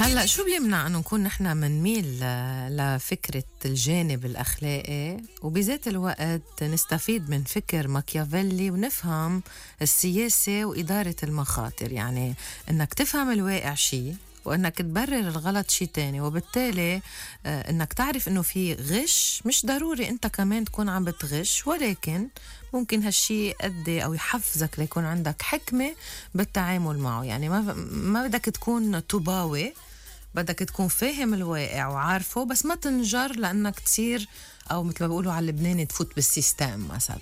هلا شو بيمنع انه نكون نحن منميل لفكرة الجانب الأخلاقي وبذات الوقت نستفيد من فكر ماكيافيلي ونفهم السياسة وإدارة المخاطر، يعني انك تفهم الواقع شيء وانك تبرر الغلط شيء تاني، وبالتالي انك تعرف انه في غش. مش ضروري انت كمان تكون عم بتغش، ولكن ممكن هالشي يؤدي او يحفزك ليكون عندك حكمة بالتعامل معه. يعني ما بدك تكون طوباوي، بدك تكون فاهم الواقع وعارفه، بس ما تنجر لأنك تصير أو مثل ما بيقولوا على اللبناني تفوت بالسيستم مثلا.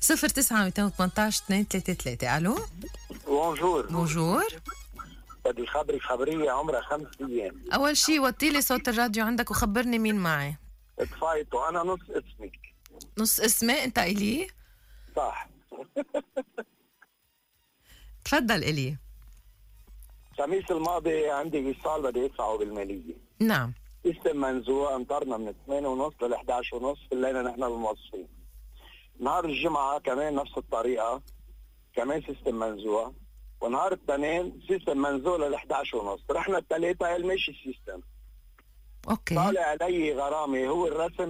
09-218-233. ألو بونجور. بونجور. بدي خبرك خبرية عمرها 5 أيام. أول شي وطيلي صوت الراديو عندك وخبرني مين معي. اتفايت وأنا نص اسمك. نص اسمي أنت إلي؟ صح. تفضل إلي. الخميس الماضي عندي وصال بدي أدفعه بالمالية. نعم. سيستم منزوع، انطرنا من 8:30 ل 11:30 بالليل نحن الموظفين. نهار الجمعة كمان نفس الطريقة، كمان سيستم منزوع، ونهار الاثنين سيستم منزوع لل 11:30. رحنا الثلاثة قال ماشي السيستم. اوكي. طالع علي غرامة، هو الرسم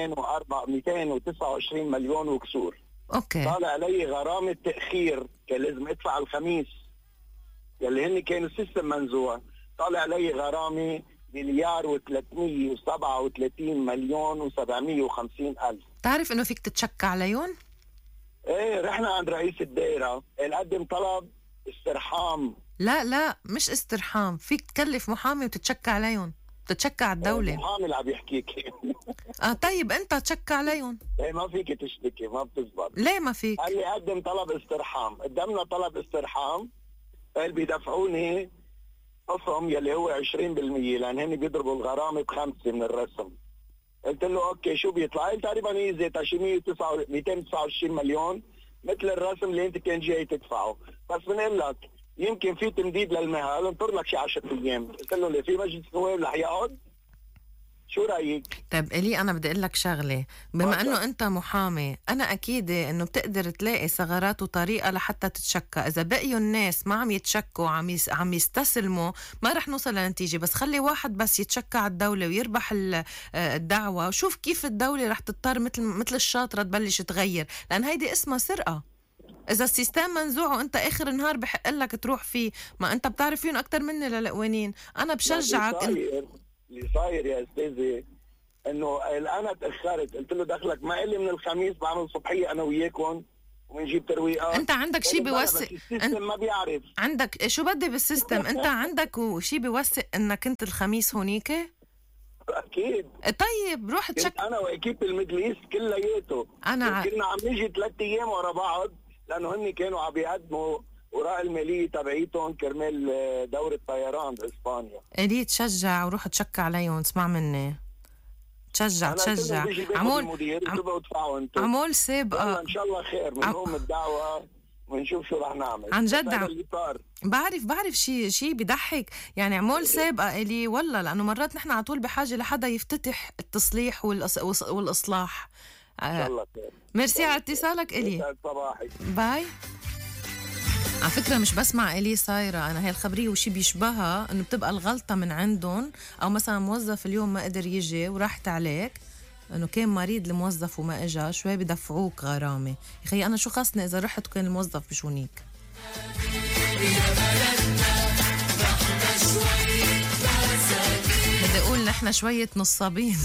229 مليون وكسور. اوكي. طالع علي غرامة تأخير، كان لازم ادفع الخميس يلي هن كانوا السيستم منزوع. طالع علي غرامة 1,337,750,000. تعرف انه فيك تتشكى عليهم؟ ايه، رحنا عند رئيس الدائرة قدم طلب استرحام. لا مش استرحام، فيك تكلف محامي وتتشكى عليهم، تتشكى على الدولة. المحامي اللي عم يحكيك. طيب انت تشكى عليهم. ايه ما فيك تشتكي، ما بتزبط. ليه ما فيك؟ قال لي قدم طلب استرحام، قدمنا طلب استرحام، قال بيدفعوني خصم يلي هو 20% لان هن بيضربوا الغرامه ب5 من الرسم. قلت له اوكي شو بيطلع؟ قال تقريبا هي زيتها شي 229 مليون مثل الرسم اللي انت كان جاي تدفعه، بس بنقول لك يمكن في تمديد للمهل، انطر لك شي 10 ايام. قلت له ليه؟ في مجلس نواب رح يقعد؟ شو رايك؟ طيب إلي أنا بدي أقول لك شغلة، بما أنه أنت محامي أنا أكيد أنه بتقدر تلاقي ثغرات وطريقة لحتى تتشكى. إذا بقيوا الناس ما عم يتشكوا عم يستسلموا ما رح نوصل لنتيجة. بس خلي واحد بس يتشكى على الدولة ويربح الدعوة، وشوف كيف الدولة رح تضطر مثل الشاطرة تبلش تغير، لأن هيدي اسمها سرقة. إذا السيستم منزوع وأنت آخر النهار بحق لك تروح فيه، ما أنت بتعرف فيهم أكتر مني للقوانين. أنا بشجعك اللي صاير يا استاذي انه انا تاخرت، قلت له دخلك ما قال لي من الخميس بعمل صبحيه انا وياكم ونجيب ترويقات. انت عندك شيء بيوثق، السيستم ما بيعرف. عندك شو بدي بالسيستم؟ انت عندك شيء بيوثق انك انت الخميس هونيك؟ اكيد. طيب روح تشك. انا واكيب الميدل ايست كلياته كنا عم نيجي 3 ايام ورا بعض لانه هن كانوا عم يقدموا وراء المالية تبعيتهم كرمال دورة طيران بإسبانيا. إلي تشجع وروح تشكى عليهم، اسمع مني، تشجع عمول سابقة إن شاء الله خير منهم الدعوة ونشوف شو رح نعمل. عن جد بعرف شيء بيضحك يعني. عمول سابقة إلي والله، لأنه مرات نحن على طول بحاجة لحدا يفتتح التصليح والإصلاح. إن شاء الله خير. ميرسي على اتصالك إلي. صباحك. باي. على فكرة مش بس مع إلي صايرة أنا هاي الخبرية، وشي بيشبهها إنه بتبقى الغلطة من عندهم، أو مثلا موظف اليوم ما قدر يجي وراحت عليك إنه كان مريض الموظف وما إجا، شوي بدفعوك غرامة. يا خي أنا شو خاصني إذا رحت وكان الموظف بشونيك؟ بدي أقول نحن شوية نصابين.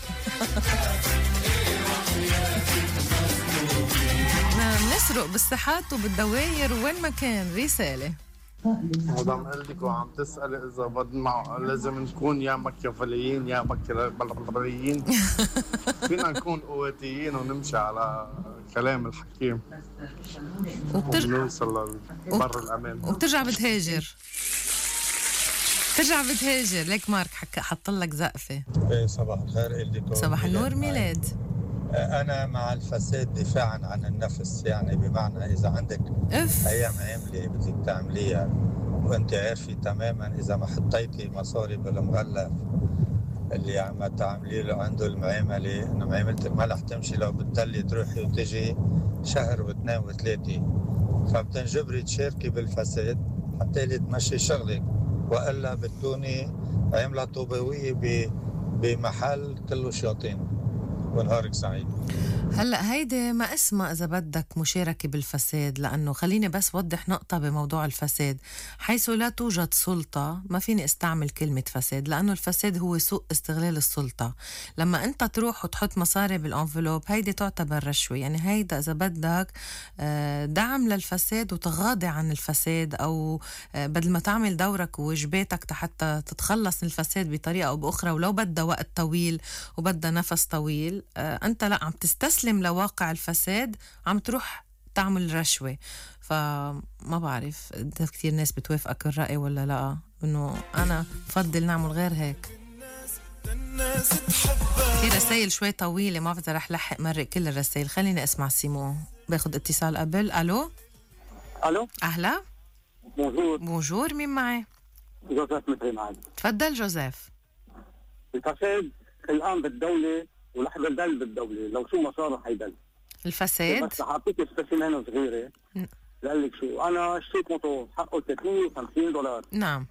نسرق بالساحات وبالدواير وين ما كان. رسالة مدام قلتك وعم تسأل إذا بدنا لازم نكون يا مكيافيليين يا مكيافيليين. فينا نكون قواتيين ونمشي على كلام الحكيم ونوصل لبر الأمان. وبترجع بتهاجر ليك مارك حط لك زقفة. صباح الخير قلتك. صباح النور ميلاد. أنا مع الفساد دفاعا عن النفس، يعني بمعنى إذا عندك أيام عاملة بدك تعمليها وأنت عارفة تماما إذا ما حطيتي مصاري بالمغلف اللي عم تعملي له عنده المعاملة إنه معاملة الملح تمشي، لو بتضلي تروحي وتجي شهر واثنين وثلاثة، فبتنجبري تشاركي بالفساد حتى اللي تمشي شغلك. وإلا بدوني عملة طوبوية بمحل كله شياطين. ونهارك سعيد. هلأ هيدي ما اسمها إذا بدك مشاركة بالفساد، لأنه خليني بس وضح نقطة بموضوع الفساد. حيث لا توجد سلطة ما فيني استعمل كلمة فساد، لأنه الفساد هو سوء استغلال السلطة. لما أنت تروح وتحط مصاري بالأنفلوب هيدي تعتبر رشوة، يعني هيدا إذا بدك دعم للفساد وتغاضي عن الفساد، أو بدل ما تعمل دورك وواجباتك حتى تتخلص من الفساد بطريقة أو بأخرى، ولو بدها وقت طويل وبدها نفس طويل، أنت لا عم تستسلم لواقع الفساد، عم تروح تعمل رشوة. فما بعرف إذا كتير ناس بتوافقك الرأي ولا لا، إنه أنا بفضل نعمل غير هيك. في رسائل شوي طويلة ما بعرف رح لحق مرق كل الرسائل. خليني أسمع سيمو، باخد اتصال قبل. ألو. أهلا. بونجور، مين معي؟ جوزيف متري معي. تفضل جوزيف. الفساد الآن بالدولة ورح يضل بالدولة، لو شو ما صار رح يضل الفساد. بس حاعطيك استثناء صغيرة. لقال لك شو، أنا اشتريت موتور حقه $350. نعم.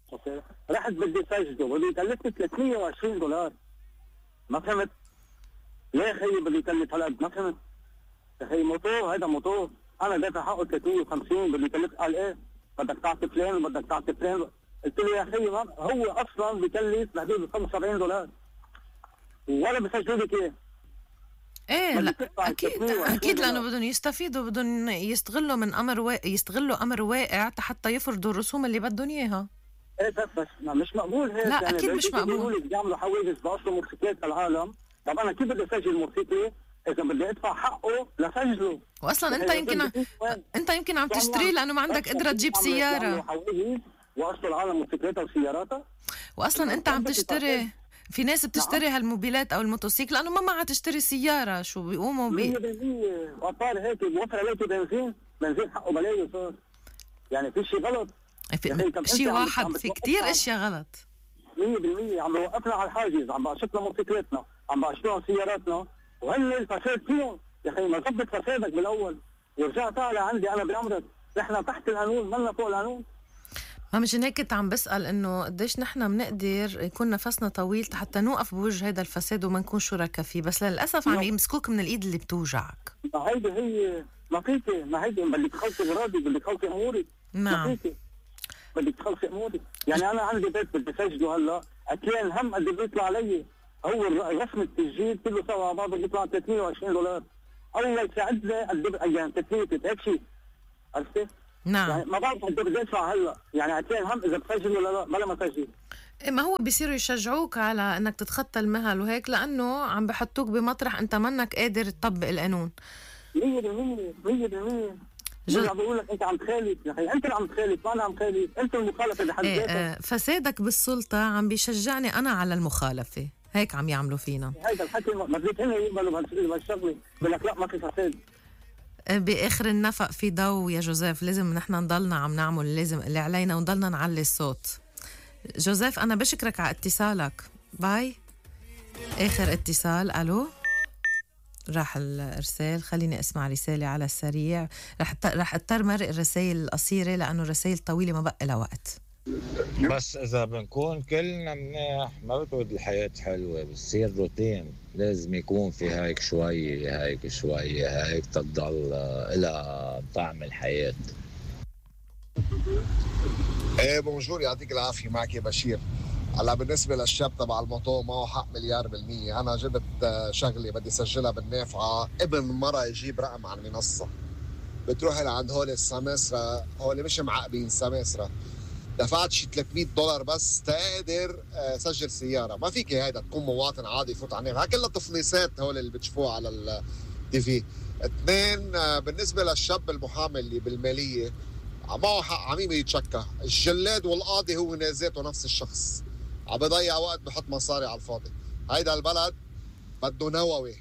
رحت بدي سجله، بدي يكلفني $320. ما فهمت ليه خيي بدي يكلف هالقد؟ ما فهمت يا خيي. موتور، هيدا موتور أنا دافع حقه $350، بدي يكلف. قال إيه بدك تعطي فلان وبدك تعطي فلان. قلت له يا خيي هو أصلا بكلف بحدود $75 ولا بسجلوا لك ايه؟ ايه لا اكيد لانه بدهم يستفيدوا، بدهم يستغلوا من يستغلوا امر واقع حتى يفرضوا الرسوم اللي بدهم اياها. ايه بس مش مقبول هيك. لا يعني اكيد مش مقبول. بيعملوا حوادث باصوا موتوسيكلات العالم. طب انا كيف بدي اسجل موتوسيكل اذا بدي ادفع حقه لسجله؟ واصلا انت يمكن عم تشتري لانه ما عندك قدره تجيب سياره. واصل العالم موتوسيكلاتها وسياراتها. واصلا انت عم تشتري. في ناس بتشتري هالموبيلات او الموتوسيكل لانه ما معها تشتري سياره، شو بيقوموا 100% وطار هيك بوفر عليك بنزين حقه بلاقي صار. يعني في شيء غلط. شيء واحد، في كتير اشياء غلط. 100% عم بوقفنا على الحاجز، عم بقشطنا موتوسيكلاتنا، عم بقشطوها سياراتنا، وهن الفساد فيهم. يا اخي ما ظبط فسادك بالاول ورجع طالع عندي انا بعمرك. نحن تحت القانون مالنا فوق القانون. ما مشان هيك كنت عم بسأل إنه قديش نحن بنقدر يكون نفسنا طويل حتى نوقف بوجه هذا الفساد وما نكون شركاء فيه، بس للأسف عم يمسكوك من الإيد اللي بتوجعك. ما هيدي هي نقيتي، ما هيدي بدك تخلصي غراضي، بدك تخلصي أمورك. نعم. بدك تخلصي أمورك. يعني أنا عندي بيت بدي أسجله هلا، أكيان هم قد بيطلع علي. هو رسم التسجيل كله سوا مع بعضه بيطلع $320. الله يساعدنا قد يعني تكلفة هيك شيء. عرفتي؟ نعم. يعني ما بعرف قد بدي ادفع هلا، يعني أكيد هم اذا بسجل ولا لا بلا ما اسجل. ما هو بيصيروا يشجعوك على انك تتخطى المهل وهيك، لانه عم بحطوك بمطرح انت منك قادر تطبق القانون. 100% 100%. عم بقول لك انت عم تخالف يا اخي، انت اللي عم تخالف، ما انا عم خالف، انت المخالفه بحد ذاتها. فسادك بالسلطه عم بيشجعني انا على المخالفه، هيك عم يعملوا فينا. هيدا الحكي ما بدك هن يقبلوا بهالشغله، بقول لك لا ما في فساد. بآخر النفق في ضوء يا جوزيف، لازم نحن نضلنا عم نعمل لازم اللي علينا ونضلنا نعلي الصوت. جوزيف أنا بشكرك على اتصالك، باي. آخر اتصال. ألو. راح الإرسال، خليني أسمع رسالة على السريع. رح اضطر مرق الرسائل القصيرة لأنه الرسائل طويلة ما بقى لها وقت. بس إذا بنكون كلنا منيح ما بتعود الحياة حلوة، بتصير روتين. لازم يكون في هيك شوي هيك شوي هيك تضل إلى طعم الحياة. ايه بونجور، يعطيك العافية. معك يا بشير. هلا بالنسبة للشاب تبع الموتور معه حق 1,000,000%. أنا جبت شغلة بدي سجلها بالنافعة، ابن مرة يجيب رقم عن منصة، بتروح لعند هول السماسرة، هول مش معقبين سماسرة، دفعت شي $300 بس تقدر سجل سيارة. ما فيك هيدا تكون مواطن عادي يفوت على النافعة، كلها تفليسات هول اللي بتشوفوها على التي في. 2 بالنسبة للشاب المحامي اللي بالمالية معه حق عميم يتشكى، الجلاد والقاضي هو ذاته نفس الشخص، عم بضيع وقت بحط مصاري على الفاضي. هيدا البلد بده نووي،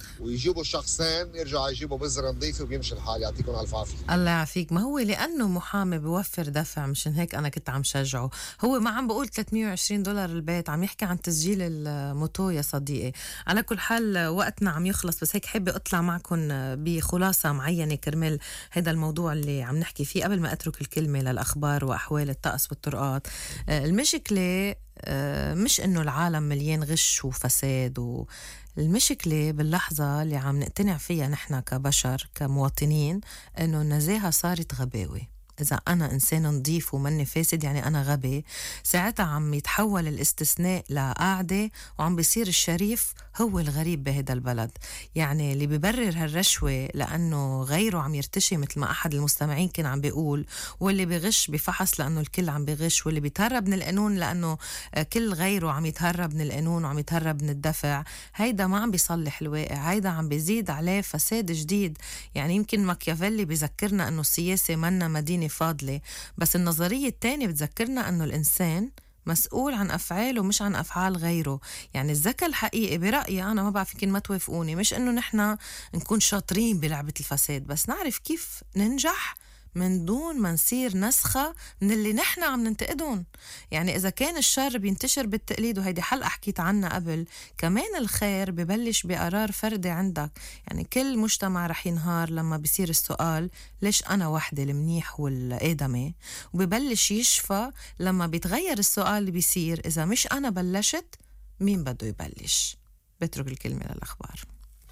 ويجيبوا شخصين يرجعوا يجيبوا بذرة نظيفة وبيمشي الحال. يعطيكم ألف عافية. الله يعافيك. ما هو لأنه محامي بوفر دفع، مشان هيك أنا كنت عم شجعه. هو ما عم بقول $320 البيت، عم يحكي عن تسجيل الموتو يا صديقي. على كل حال وقتنا عم يخلص، بس هيك حابة أطلع معكم بخلاصة معينة كرمال هذا الموضوع اللي عم نحكي فيه قبل ما أترك الكلمة للأخبار وأحوال الطقس والطرقات. المشكلة مش إنه العالم مليان غش وفساد، المشكلة باللحظة اللي عم نقتنع فيها نحن كبشر كمواطنين إنه النزاهة صارت غباوة. إذا أنا إنسان نظيف ومني فاسد يعني أنا غبي، ساعتها عم يتحول الاستثناء لقاعدة وعم بيصير الشريف هو الغريب بهذا البلد. يعني اللي بيبرر هالرشوة لأنه غيره عم يرتشي مثل ما أحد المستمعين كان عم بيقول، واللي بيغش بفحص لأنه الكل عم بيغش، واللي بيتهرب من القانون لأنه كل غيره عم يتهرب من القانون وعم يتهرب من الدفع. هيدا ما عم بيصلح الواقع، هيدا عم بيزيد عليه فساد جديد. يعني يمكن ماكيافيلي بيذكرنا أنه السياسة منا مدينة فاضلة، بس النظرية التانية بتذكرنا أنه الإنسان مسؤول عن أفعاله مش عن أفعال غيره. يعني الذكاء الحقيقي برأيي أنا، ما بعرف يمكن ما توافقوني، مش إنه نحن نكون شاطرين بلعبة الفساد، بس نعرف كيف ننجح من دون ما نصير نسخة من اللي نحن عم ننتقدهم. يعني إذا كان الشر بينتشر بالتقليد، وهيدي حلقة حكيت عنها قبل، كمان الخير ببلش بقرار فردي عندك. يعني كل مجتمع رح ينهار لما بيصير السؤال ليش أنا وحدة المنيح والآدمي، وببلش يشفى لما بيتغير السؤال اللي بيصير إذا مش أنا بلشت مين بده يبلش. بترك الكلمة للأخبار.